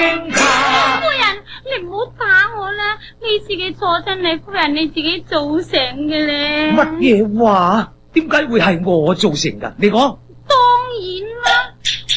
驚嚇。 夫人，你唔好打我啦，呢次嘅錯真係夫人你自己造成嘅咧。 乜嘢話？點解會係我造成噶？你講。